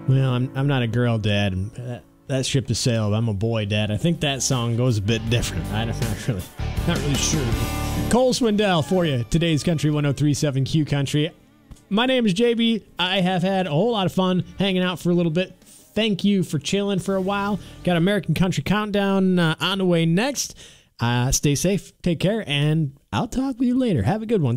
Well, I'm not a girl dad. That ship has sailed. I'm a boy dad. I think that song goes a bit different. I'm not really sure. Cole Swindell for you. Today's Country 103.7 Q Country. My name is JB. I have had a whole lot of fun hanging out for a little bit. Thank you for chilling for a while. Got American Country Countdown on the way next. Stay safe, take care, and I'll talk with you later. Have a good one.